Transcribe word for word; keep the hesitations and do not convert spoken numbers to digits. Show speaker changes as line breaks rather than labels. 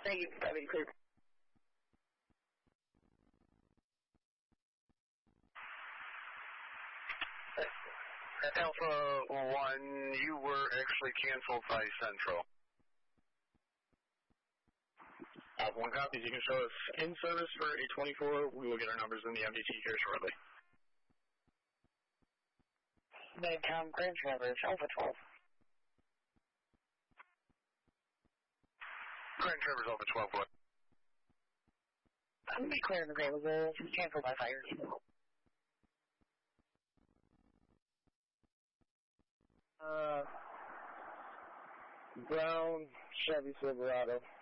Thank you. That'd be clear.
Alpha one, you were actually canceled by Central.
Alpha one copies. You can show us in service for eight twenty-four. We will get our numbers in the M D T here shortly.
Nighttime Grand Traverse, Alpha twelve.
Grand Traverse Alpha twelve, what?
I'm be clear and available. Canceled by fire.
Uh, brown Chevy Silverado.